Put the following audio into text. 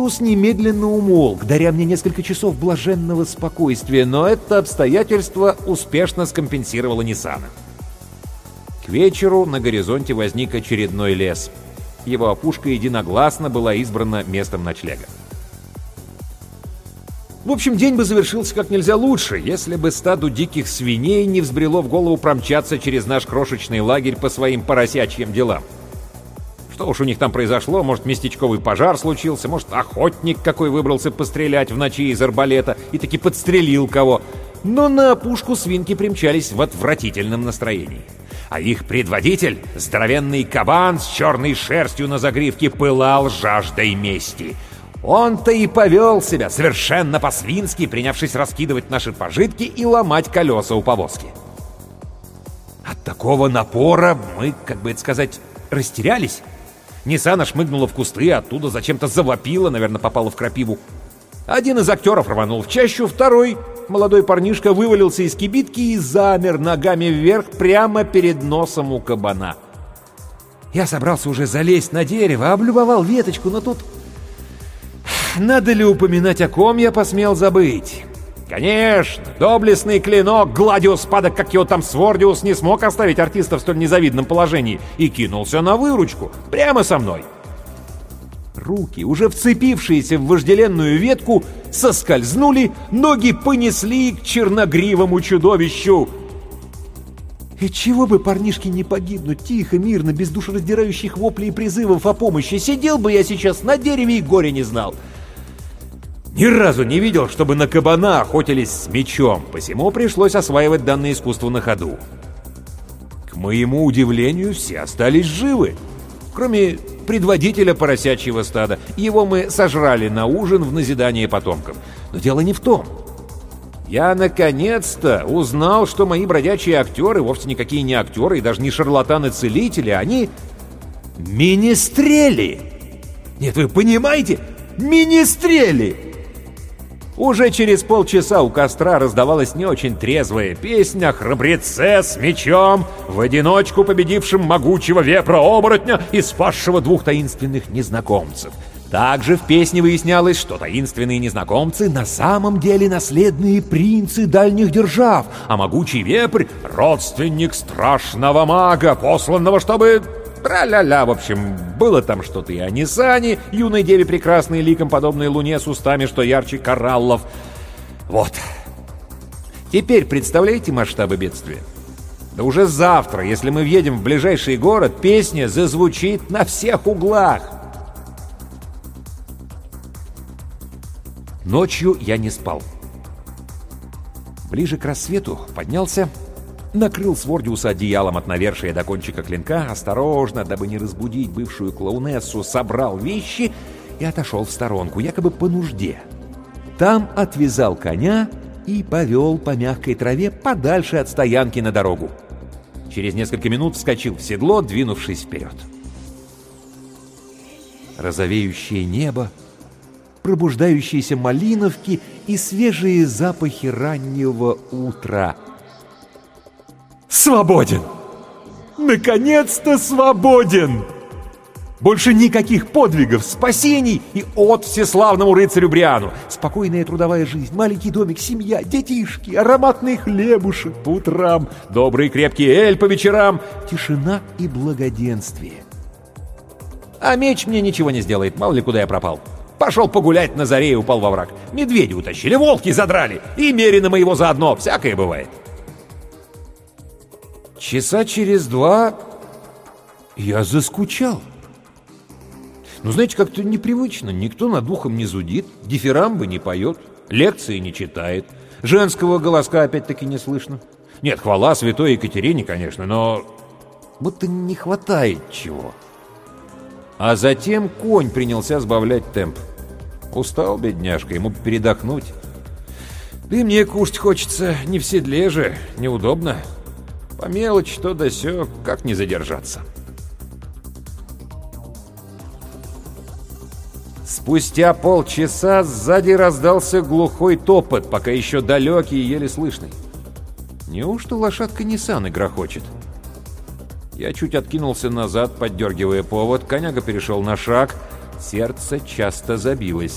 Свордиус немедленно умолк, даря мне несколько часов блаженного спокойствия, но это обстоятельство успешно скомпенсировало Ниссана. К вечеру на горизонте возник очередной лес. Его опушка единогласно была избрана местом ночлега. В общем, день бы завершился как нельзя лучше, если бы стаду диких свиней не взбрело в голову промчаться через наш крошечный лагерь по своим поросячьим делам. Что уж у них там произошло, может, местечковый пожар случился, может, охотник какой выбрался пострелять в ночи из арбалета и таки подстрелил кого. Но на опушку свинки примчались в отвратительном настроении. А их предводитель, здоровенный кабан с черной шерстью на загривке, пылал жаждой мести. Он-то и повел себя совершенно по-свински, принявшись раскидывать наши пожитки и ломать колеса у повозки. От такого напора мы, как бы это сказать, растерялись. Ниссана шмыгнула в кусты, оттуда зачем-то завопила, наверное, попала в крапиву. Один из актеров рванул в чащу, второй, молодой парнишка, вывалился из кибитки и замер ногами вверх прямо перед носом у кабана. Я собрался уже залезть на дерево, облюбовал веточку, но тут... Надо ли упоминать, о ком я посмел забыть? Конечно, доблестный клинок Гладиус Падок, как его там Свордиус, не смог оставить артиста в столь незавидном положении и кинулся на выручку, прямо со мной. Руки, уже вцепившиеся в вожделенную ветку, соскользнули, ноги понесли к черногривому чудовищу. И чего бы парнишке не погибнуть тихо, мирно, без душераздирающих воплей и призывов о помощи, сидел бы я сейчас на дереве и горя не знал. Ни разу не видел, чтобы на кабана охотились с мечом, посему пришлось осваивать данное искусство на ходу. К моему удивлению, все остались живы, кроме предводителя поросячьего стада. Его мы сожрали на ужин в назидание потомкам. Но дело не в том. Я наконец-то узнал, что мои бродячие актеры вовсе никакие не актеры и даже не шарлатаны-целители, они министрели. Нет, вы понимаете? Министрели! Уже через полчаса у костра раздавалась не очень трезвая песня о храбреце с мечом, в одиночку победившем могучего вепра-оборотня и спасшего двух таинственных незнакомцев. Также в песне выяснялось, что таинственные незнакомцы на самом деле наследные принцы дальних держав, а могучий вепрь — родственник страшного мага, посланного, чтобы... Тра-ля-ля, в общем, было там что-то и о Ниссане, юной деве прекрасной, ликом подобной луне с устами, что ярче кораллов. Вот. Теперь представляете масштабы бедствия? Да уже завтра, если мы въедем в ближайший город, песня зазвучит на всех углах. Ночью я не спал. Ближе к рассвету поднялся, накрыл Свордиуса одеялом от навершия до кончика клинка, осторожно, дабы не разбудить бывшую клоунессу, собрал вещи и отошел в сторонку, якобы по нужде. Там отвязал коня и повел по мягкой траве подальше от стоянки на дорогу. Через несколько минут вскочил в седло, двинувшись вперед. Розовеющее небо, пробуждающиеся малиновки и свежие запахи раннего утра. Свободен! Наконец-то свободен! Больше никаких подвигов, спасений и от всеславному рыцарю Бриану. Спокойная трудовая жизнь, маленький домик, семья, детишки, ароматный хлебушек по утрам, добрый крепкий эль по вечерам, тишина и благоденствие. А меч мне ничего не сделает, мало ли куда я пропал. Пошел погулять на заре и упал во враг. Медведи утащили, волки задрали, и Мерина моего заодно, всякое бывает. Часа через 2 я заскучал. Ну, знаете, как-то непривычно. Никто над духом не зудит, дифирамбы не поет, лекции не читает, женского голоска опять-таки не слышно. Нет, хвала святой Екатерине, конечно, но будто не хватает чего. А затем конь принялся сбавлять темп. Устал, бедняжка, ему передохнуть. Да и мне кушать хочется, не в седле же, неудобно. По мелочи то да сё, как не задержаться. Спустя полчаса сзади раздался глухой топот, пока еще далекий и еле слышный. Неужто лошадка Ниссаны грохочет? Я чуть откинулся назад, поддергивая повод, коняга перешел на шаг, сердце часто забилось.